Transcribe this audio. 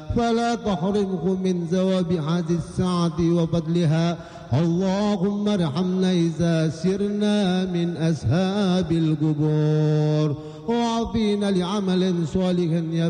فلا تحرمه من ثواب هذه الساعة وفضلها. اللهم ارحمنا إذا سرنا من أصحاب القبور وعافينا لعمل صالح